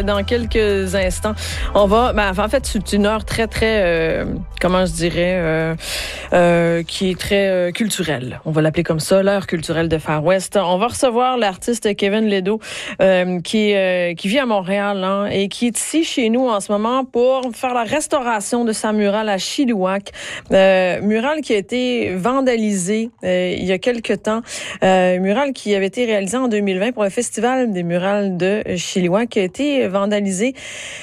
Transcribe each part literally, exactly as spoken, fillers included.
euh, dans quelques instants. On va, ben, en fait, c'est une heure très, très, euh, comment je dirais, euh, euh, qui est très euh, culturelle. On va l'appeler comme ça, l'heure culturelle de Far West. On va recevoir l'artiste Kevin Ledo, euh, qui, euh, qui vit à Montréal hein, et qui est ici chez nous en ce moment pour faire la restauration de sa murale à Chilliwack. Euh, murale qui a été vandalisée euh, il y a quelque temps. Euh, murale qui avait été réalisée en deux mille vingt pour le Festival des murales de Chilliwack, qui a été vandalisée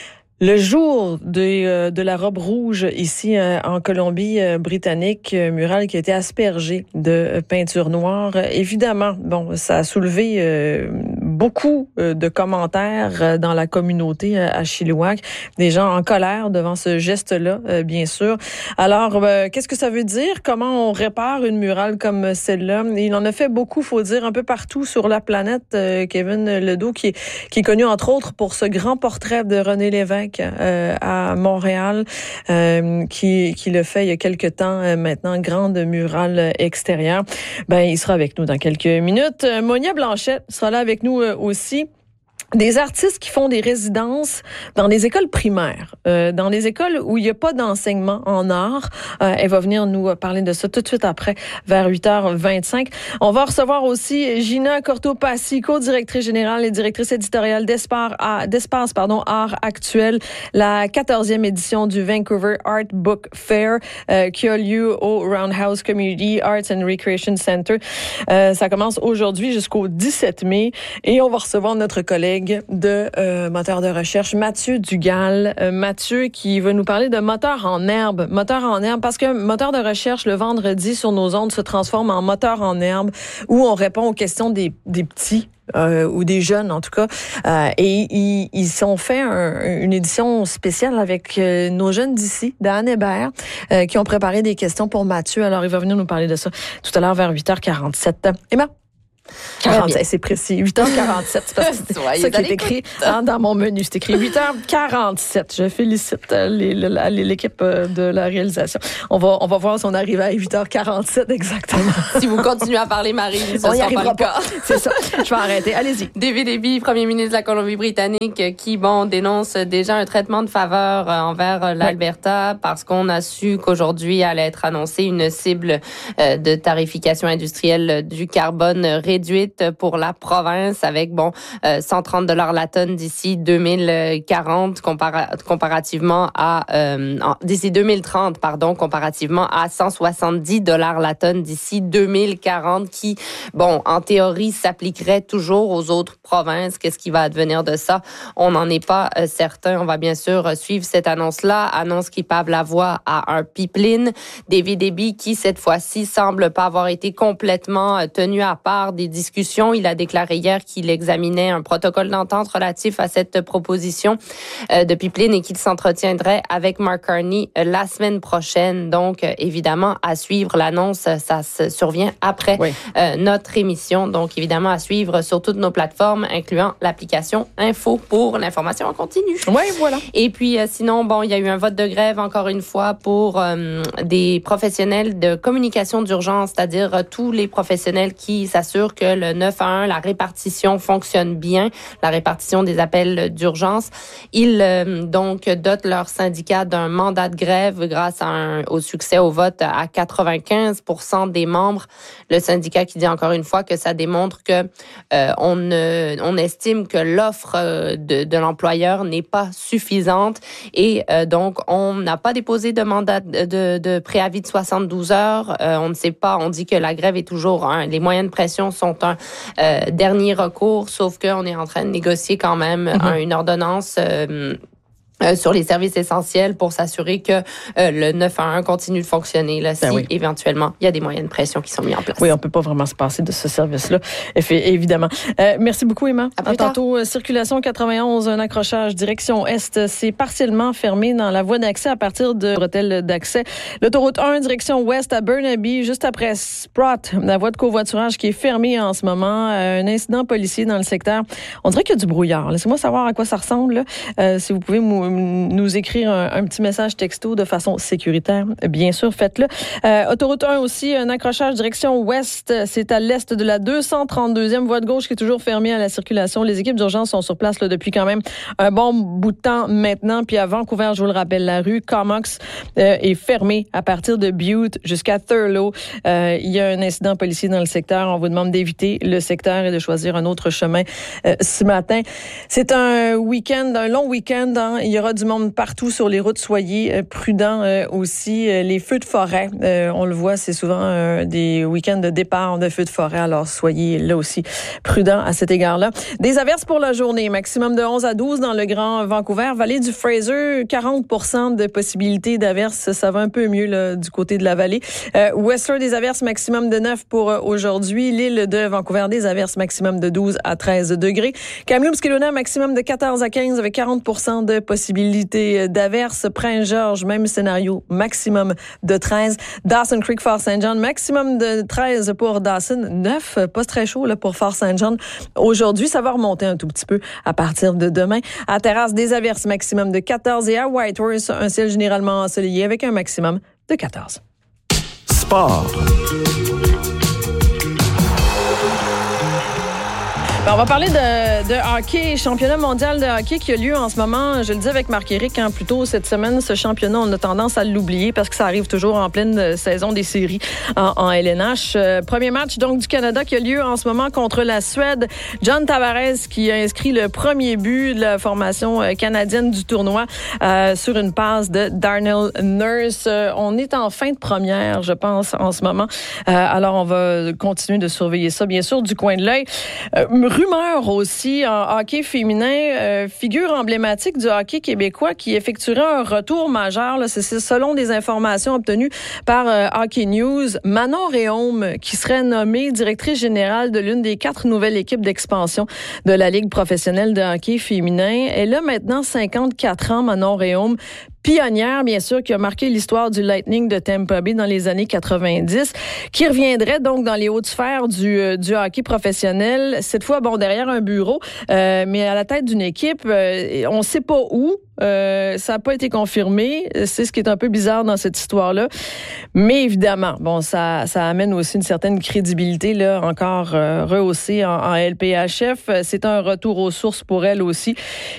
le jour de, euh, de la robe rouge ici euh, en Colombie-Britannique, euh, murale qui a été aspergée de peinture noire. Évidemment, bon, ça a soulevé euh, beaucoup euh, de commentaires euh, dans la communauté euh, à Chilliwack, des gens en colère devant ce geste-là, euh, bien sûr. Alors, euh, qu'est-ce que ça veut dire? Comment on répare une murale comme celle-là? Il en a fait beaucoup, faut dire, un peu partout sur la planète, euh, Kevin Ledo, qui est, qui est connu entre autres pour ce grand portrait de René Lévesque Euh, à Montréal, euh, qui, qui le fait il y a quelques temps euh, maintenant, grande murale extérieure. Ben, il sera avec nous dans quelques minutes. Euh, Monia Blanchet sera là avec nous euh, aussi. Des artistes qui font des résidences dans des écoles primaires, euh, dans des écoles où il n'y a pas d'enseignement en art. Euh, elle va venir nous parler de ça tout de suite après, vers huit heures vingt-cinq. On va recevoir aussi Gina Cortopassi, co-directrice générale et directrice éditoriale d'Espace, d'Espace pardon, Art Actuel, la quatorzième édition du Vancouver Art Book Fair euh, qui a lieu au Roundhouse Community Arts and Recreation Center. Euh, ça commence aujourd'hui jusqu'au dix-sept mai et on va recevoir notre collègue de euh, moteur de recherche, Mathieu Dugal. Euh, Mathieu qui va nous parler de moteur en herbe. Moteur en herbe, parce que moteur de recherche, le vendredi, sur nos ondes, se transforme en moteur en herbe, où on répond aux questions des, des petits. Euh, ou des jeunes en tout cas, euh, et ils, ils ont fait un, une édition spéciale avec euh, nos jeunes d'ici, d'Anne Hébert, euh, qui ont préparé des questions pour Mathieu. Alors il va venir nous parler de ça tout à l'heure vers huit heures quarante-sept. Emma? quarante-sept, c'est précis. huit heures quarante-sept, c'est parce que c'est ça qui est écrit hein, dans mon menu. C'est écrit huit heures quarante-sept. Je félicite les, les, l'équipe de la réalisation. On va, on va voir si on arrive à huit heures quarante-sept exactement. Si vous continuez à parler, Marie, ce on y sera arrivera pas le pas. cas. C'est ça. Je vais arrêter. Allez-y. David Eby, premier ministre de la Colombie-Britannique, qui, bon, dénonce déjà un traitement de faveur envers l'Alberta ouais. parce qu'on a su qu'aujourd'hui allait être annoncée une cible de tarification industrielle du carbone réduite pour la province avec, bon, euh, cent trente dollars la tonne d'ici deux mille quarante compara- comparativement à, euh, d'ici deux mille trente, pardon, comparativement à cent soixante-dix dollars la tonne d'ici deux mille quarante qui, bon, en théorie, s'appliquerait toujours aux autres provinces. Qu'est-ce qui va advenir de ça? On n'en est pas euh, certain. On va bien sûr suivre cette annonce-là. Annonce qui pave la voie à un pipeline. David Eby qui, cette fois-ci, semble pas avoir été complètement tenu à part des discussions. Il a déclaré hier qu'il examinait un protocole d'entente relatif à cette proposition euh, de pipeline et qu'il s'entretiendrait avec Mark Carney euh, la semaine prochaine. Donc, euh, évidemment, à suivre l'annonce, ça se survient après oui. euh, notre émission. Donc, évidemment, à suivre sur toutes nos plateformes, incluant l'application Info pour l'information en continu. Oui, voilà. Et puis, euh, sinon, bon, il y a eu un vote de grève, encore une fois, pour euh, des professionnels de communication d'urgence, c'est-à-dire euh, tous les professionnels qui s'assurent que le neuf un un, la répartition fonctionne bien, la répartition des appels d'urgence. Ils euh, donc dotent leur syndicat d'un mandat de grève grâce à un, au succès au vote à quatre-vingt-quinze pour cent des membres. Le syndicat qui dit encore une fois que ça démontre que euh, on, ne, on estime que l'offre de, de l'employeur n'est pas suffisante et euh, donc on n'a pas déposé de mandat de, de, de préavis de soixante-douze heures. Euh, on ne sait pas, on dit que la grève est toujours un, les moyens de pression sont un Euh, dernier recours, sauf qu'on est en train de négocier quand même mm-hmm. un, une ordonnance euh, Euh, sur les services essentiels pour s'assurer que euh, le neuf un un continue de fonctionner là, si ben oui. éventuellement il y a des moyens de pression qui sont mis en place. Oui, on peut pas vraiment se passer de ce service-là, évidemment. Euh, merci beaucoup, Emma. À, à tantôt, euh, circulation quatre-vingt-onze, un accrochage direction Est. C'est partiellement fermé dans la voie d'accès à partir de bretelle d'accès. L'autoroute un, direction Ouest à Burnaby, juste après Sprott, la voie de covoiturage qui est fermée en ce moment. Euh, un incident policier dans le secteur. On dirait qu'il y a du brouillard. Laissez-moi savoir à quoi ça ressemble. Là. Euh, si vous pouvez nous écrire un, un petit message texto de façon sécuritaire, bien sûr, faites-le. Euh, autoroute un aussi, un accrochage direction ouest. C'est à l'est de la deux cent trente-deuxième voie de gauche qui est toujours fermée à la circulation. Les équipes d'urgence sont sur place là, depuis quand même un bon bout de temps maintenant. Puis à Vancouver, je vous le rappelle, la rue Comox euh, est fermée à partir de Butte jusqu'à Thurlow. Euh, il y a un incident policier dans le secteur. On vous demande d'éviter le secteur et de choisir un autre chemin euh, ce matin. C'est un week-end, un long week-end. Hein. Il y aura du monde partout sur les routes. Soyez euh, prudents euh, aussi. Euh, les feux de forêt, euh, on le voit, c'est souvent euh, des week-ends de départ de feux de forêt. Alors, soyez là aussi prudents à cet égard-là. Des averses pour la journée. Maximum de onze à douze dans le Grand Vancouver. Vallée du Fraser, quarante pour cent de possibilités d'averses. Ça va un peu mieux là, du côté de la vallée. Euh, Whistler, des averses maximum de neuf pour euh, aujourd'hui. L'île de Vancouver, des averses maximum de douze à treize degrés. Kamloops, Kelowna, maximum de quatorze à quinze avec quarante pour cent de possibilités d'averses. Prince-Georges, même scénario, maximum de treize. Dawson Creek, Fort Saint John, maximum de treize pour Dawson. neuf, pas très chaud là, pour Fort Saint John. Aujourd'hui, ça va remonter un tout petit peu à partir de demain. À Terrasse, des averses maximum de quatorze et à Whitehorse, un ciel généralement ensoleillé avec un maximum de quatorze. Sport. Ben, on va parler de, de hockey, championnat mondial de hockey qui a lieu en ce moment. Je le dis avec Marc-Éric, hein, plus tôt cette semaine, ce championnat, on a tendance à l'oublier parce que ça arrive toujours en pleine saison des séries en, en L N H. Euh, premier match donc du Canada qui a lieu en ce moment contre la Suède. John Tavares qui a inscrit le premier but de la formation canadienne du tournoi euh, sur une passe de Darnell Nurse. Euh, on est en fin de première, je pense, en ce moment. Euh, alors, on va continuer de surveiller ça, bien sûr, du coin de l'œil. Euh, Rumeur aussi en hockey féminin, euh, figure emblématique du hockey québécois qui effectuera un retour majeur. Là, c'est, c'est selon des informations obtenues par euh, Hockey News. Manon Réaume, qui serait nommée directrice générale de l'une des quatre nouvelles équipes d'expansion de la Ligue professionnelle de hockey féminin. Elle a maintenant cinquante-quatre ans, Manon Réaume. Pionnière, bien sûr, qui a marqué l'histoire du Lightning de Tampa Bay dans les années quatre-vingt-dix, qui reviendrait donc dans les hautes sphères du, euh, du hockey professionnel. Cette fois, bon, derrière un bureau, euh, mais à la tête d'une équipe, euh, on ne sait pas où. Euh, ça n'a pas été confirmé. C'est ce qui est un peu bizarre dans cette histoire-là. Mais évidemment, bon, ça, ça amène aussi une certaine crédibilité, là, encore euh, rehaussée en, en L P H F. C'est un retour aux sources pour elle aussi.